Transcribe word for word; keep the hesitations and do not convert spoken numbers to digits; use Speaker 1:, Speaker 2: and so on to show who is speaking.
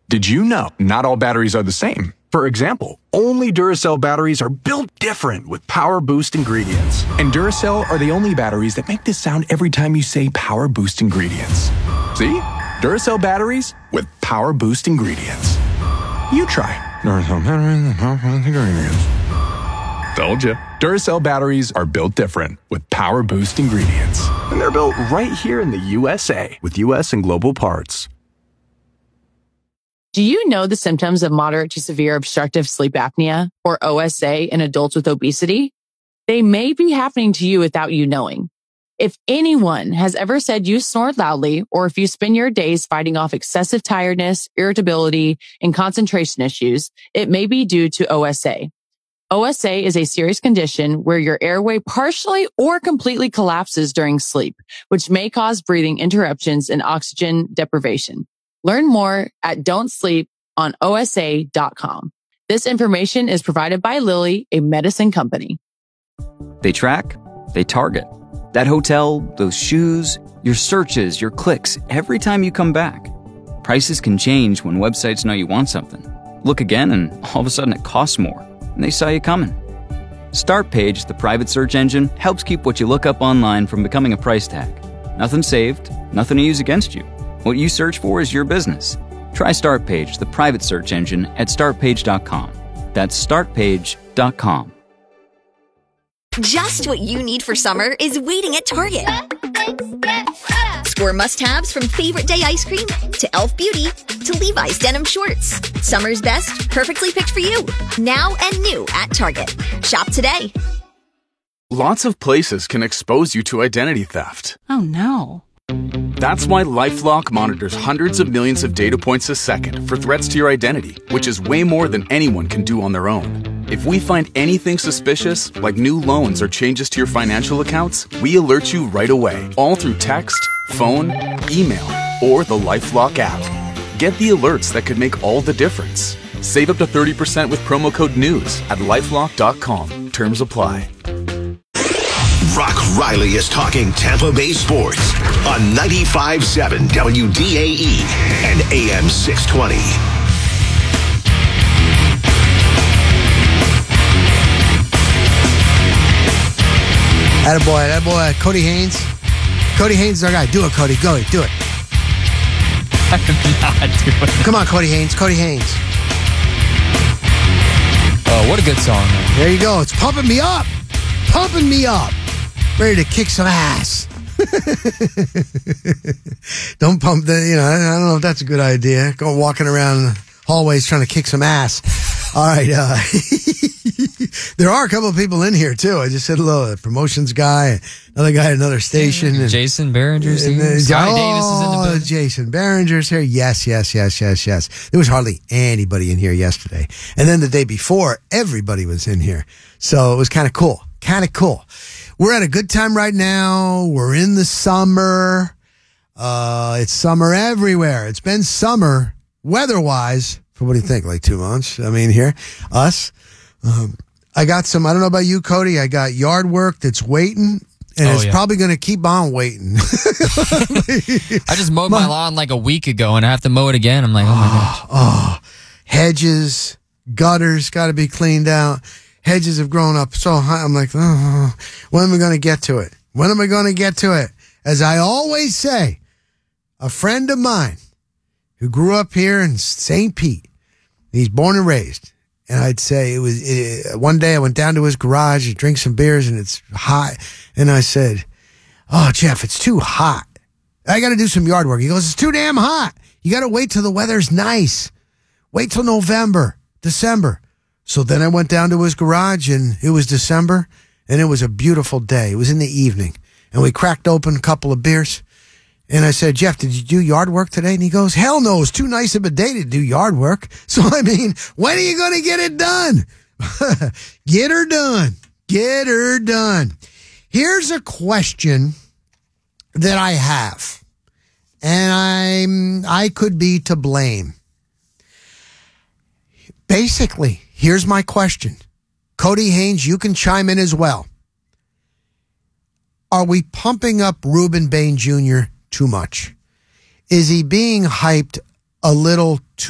Speaker 1: Did you know not all batteries are the same? For example, only Duracell batteries are built different with Power Boost ingredients. And Duracell are the only batteries that make this sound every time you say Power Boost ingredients. See? Duracell batteries with Power Boost ingredients. You try. Duracell batteries with Power Boost ingredients. Told you. Duracell batteries are built different with Power Boost ingredients. And they're built right here in the U S A with U S and global parts.
Speaker 2: Do you know the symptoms of moderate to severe obstructive sleep apnea, or O S A, in adults with obesity? They may be happening to you without you knowing. If anyone has ever said you snore loudly, or if you spend your days fighting off excessive tiredness, irritability, and concentration issues, it may be due to O S A. O S A is a serious condition where your airway partially or completely collapses during sleep, which may cause breathing interruptions and oxygen deprivation. Learn more at don't sleep on O S A dot com. This information is provided by Lilly, a medicine company.
Speaker 3: They track, they target. That hotel, those shoes, your searches, your clicks, every time you come back. Prices can change when websites know you want something. Look again and all of a sudden it costs more, and they saw you coming. StartPage, the private search engine, helps keep what you look up online from becoming a price tag. Nothing saved, nothing to use against you. What you search for is your business. Try StartPage, the private search engine, at start page dot com. That's start page dot com.
Speaker 4: Just what you need for summer is waiting at Target. Score must-haves from Favorite Day ice cream to e l f Beauty to Levi's denim shorts. Summer's best, perfectly picked for you. Now and new at Target. Shop today.
Speaker 5: Lots of places can expose you to identity theft.
Speaker 6: Oh no.
Speaker 5: That's why LifeLock monitors hundreds of millions of data points a second for threats to your identity, which is way more than anyone can do on their own. If we find anything suspicious, like new loans or changes to your financial accounts, we alert you right away, all through text, phone, email, or the LifeLock app. Get the alerts that could make all the difference. Save up to thirty percent with promo code NEWS at lifelock dot com. Terms apply.
Speaker 7: Rock Riley is talking Tampa Bay sports on ninety-five point seven W D A E and A M six twenty.
Speaker 8: Attaboy, attaboy, Cody Haynes. Cody Haynes is our guy. Do it, Cody. Go, do it.
Speaker 9: I'm not doing it.
Speaker 8: Come on, Cody Haynes. Cody Haynes.
Speaker 9: Oh, what a good song, man.
Speaker 8: There you go. It's pumping me up. Pumping me up. Ready to kick some ass. Don't pump the, you know, I don't know if that's a good idea. Go walking around the hallways trying to kick some ass. All right. Uh, there are a couple of people in here, too. I just said hello. A promotions guy, another guy at another station. And,
Speaker 9: Jason Behringer's
Speaker 8: and,
Speaker 9: here.
Speaker 8: And,
Speaker 9: Scotty
Speaker 8: oh,
Speaker 9: Davis is in the building.
Speaker 8: Jason Behringer's here. Yes, yes, yes, yes, yes. There was hardly anybody in here yesterday. And then the day before, everybody was in here. So it was kind of cool. Kind of cool. We're at a good time right now. We're in the summer. Uh, it's summer everywhere. It's been summer weather-wise for, what do you think, like two months? I mean, here, us. Um, I got some, I don't know about you, Cody. I got yard work that's waiting, and
Speaker 9: oh,
Speaker 8: it's
Speaker 9: yeah.
Speaker 8: probably going to keep on waiting.
Speaker 9: I just mowed my, my lawn like a week ago, and I have to mow it again. I'm like, oh, my gosh.
Speaker 8: Oh, hedges, gutters got to be cleaned out. Hedges have grown up so high. I'm like, oh, when am I going to get to it? When am I going to get to it? As I always say, a friend of mine who grew up here in Saint Pete, he's born and raised. And I'd say it was, it, one day I went down to his garage to drink some beers and it's hot. And I said, oh, Jeff, it's too hot. I got to do some yard work. He goes, it's too damn hot. You got to wait till the weather's nice. Wait till November, December. So then I went down to his garage and it was December and it was a beautiful day. It was in the evening and we cracked open a couple of beers and I said, Jeff, did you do yard work today? And he goes, hell no, it's too nice of a day to do yard work. So, I mean, when are you going to get it done? Get her done. Get her done. Here's a question that I have and I'm, I could be to blame. Basically, here's my question. Cody Haynes, you can chime in as well. Are we pumping up Ruben Bain Junior too much? Is he being hyped a little too